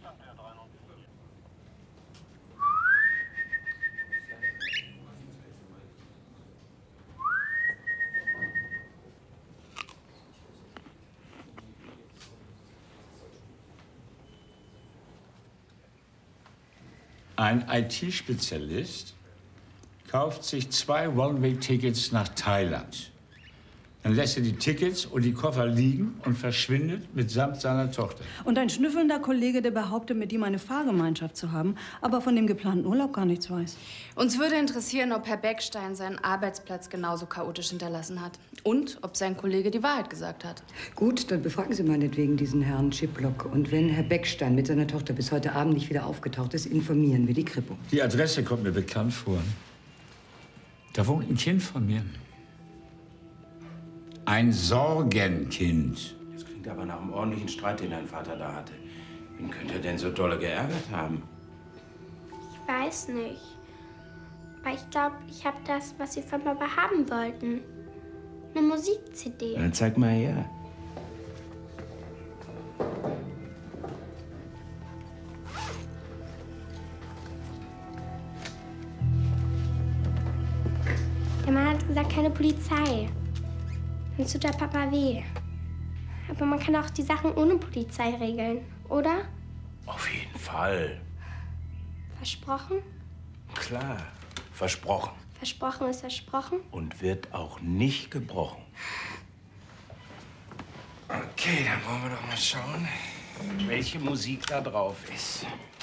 Ein IT-Spezialist kauft sich 2 One-Way-Tickets nach Thailand. Dann lässt er die Tickets und die Koffer liegen und verschwindet mitsamt seiner Tochter. Und ein schnüffelnder Kollege, der behauptet, mit ihm eine Fahrgemeinschaft zu haben, aber von dem geplanten Urlaub gar nichts weiß. Uns würde interessieren, ob Herr Beckstein seinen Arbeitsplatz genauso chaotisch hinterlassen hat. Und ob sein Kollege die Wahrheit gesagt hat. Gut, dann befragen Sie meinetwegen diesen Herrn Chiplock. Und wenn Herr Beckstein mit seiner Tochter bis heute Abend nicht wieder aufgetaucht ist, informieren wir die Kripo. Die Adresse kommt mir bekannt vor. Da wohnt ein Kind von mir. Ein Sorgenkind. Das klingt aber nach einem ordentlichen Streit, den dein Vater da hatte. Wen könnte er denn so dolle geärgert haben? Ich weiß nicht. Aber ich glaube, ich habe das, was Sie von Papa haben wollten. Eine Musik-CD. Dann zeig mal her. Der Mann hat gesagt, keine Polizei. Sonst tut der Papa weh. Aber man kann auch die Sachen ohne Polizei regeln, oder? Auf jeden Fall. Versprochen? Klar. Versprochen. Versprochen ist versprochen. Und wird auch nicht gebrochen. Okay, dann wollen wir doch mal schauen, welche Musik da drauf ist.